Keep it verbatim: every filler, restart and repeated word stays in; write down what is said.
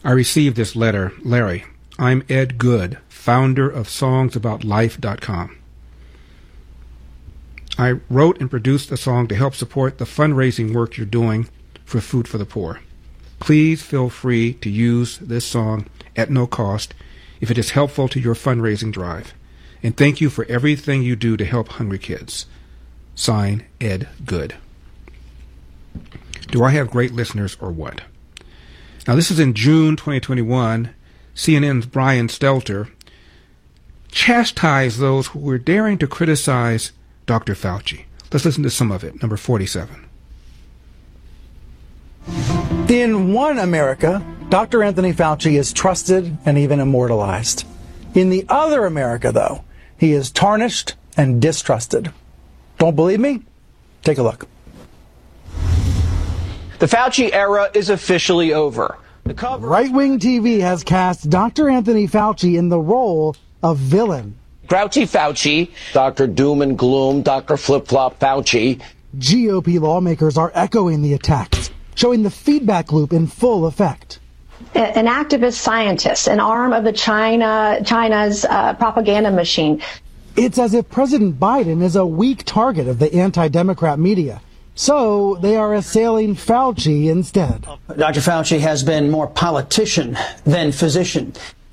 I received this letter. Larry, I'm Ed Good, founder of songs about life dot com. I wrote and produced a song to help support the fundraising work you're doing for Food for the Poor. Please feel free to use this song at no cost if it is helpful to your fundraising drive. And thank you for everything you do to help hungry kids. Sign, Ed Good. Do I have great listeners or what? Now, this is in June twenty twenty-one. C N N's Brian Stelter chastised those who were daring to criticize Doctor Fauci. Let's listen to some of it. Number forty-seven. In one America, Doctor Anthony Fauci is trusted and even immortalized. In the other America, though, he is tarnished and distrusted. Don't believe me? Take a look. The Fauci era is officially over. The cover- Right-wing T V has cast Doctor Anthony Fauci in the role of villain. Grouchy Fauci, Doctor Doom and Gloom, Doctor Flip-Flop Fauci. G O P lawmakers are echoing the attacks, showing the feedback loop in full effect. An activist scientist, an arm of the China China's uh, propaganda machine. It's as if President Biden is a weak target of the anti-Democrat media. So they are assailing Fauci instead. Doctor Fauci has been more politician than physician.